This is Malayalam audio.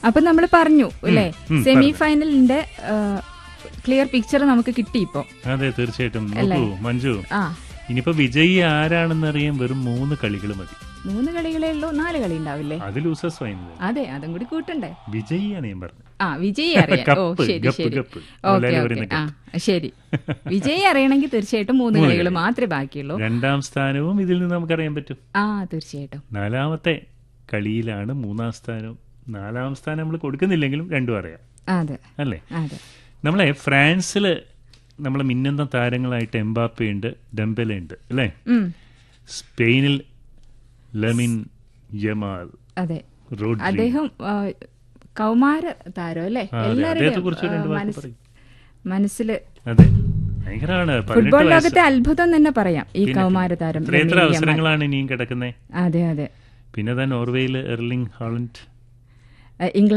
അപ്പൊ നമ്മൾ പറഞ്ഞു അല്ലേ, സെമി ഫൈനലിന്റെ ക്ലിയർ പിക്ചർ നമുക്ക് കിട്ടി ഇപ്പൊ. അതെ, തീർച്ചയായിട്ടും. നോക്കൂ മഞ്ജു, ഇനിയിപ്പോ വിജയി ആരാണെന്ന് അറിയാൻ വെറും 3 കളികൾ മതി. 3 കളികളേ ഉള്ളൂ, 4 കളി ഉണ്ടാവില്ലേ? അത് ലൂസേഴ്സ് ഫൈനൽ. അതെ, അതും കൂടി കൂട്ടണ്ടേ. വിജയിയാണ് ഞാൻ പറഞ്ഞത്. വിജയി അറിയാം. ഓ ശരി ശരി, ഓക്കെ ശരി. വിജയി അറിയണമെങ്കിൽ തീർച്ചയായിട്ടും 3 കളികൾ മാത്രമേ ബാക്കിയുള്ളൂ. 2ാം സ്ഥാനവും ഇതിൽ നിന്ന് നമുക്കറിയാൻ പറ്റും. തീർച്ചയായിട്ടും. 4ാമത്തെ കളിയിലാണ് 3ാം സ്ഥാനവും. 4ാം സ്ഥാനം നമ്മൾ കൊടുക്കുന്നില്ലെങ്കിലും 2 അറിയാം. അതെ അല്ലേ? അതെ. നമ്മളെ ഫ്രാൻസില് നമ്മളെ മിന്നുന്ന താരങ്ങളായിട്ട് എംബാപ്പെ ഉണ്ട്, ഡെംബെലെ ഉണ്ട് അല്ലേ? സ്പെയിനിൽ ലമിൻ യമാൽ, അതെ, അദ്ദേഹം കൗമാര താരം അല്ലേ? എല്ലാവരുടെയും മനസ്സില് ഫുട്ബോൾ ലോകത്തെ അത്ഭുതം തന്നെ പറയാം ഈ കൗമാര താരം. എത്ര അവസരങ്ങളാണ് ഇനിയും കിടക്കുന്നത്. അതെ അതെ. പിന്നെ നോർവേയിൽ എർലിംഗ് ഹാലൻഡ്, ഇംഗ്ലണ്ട്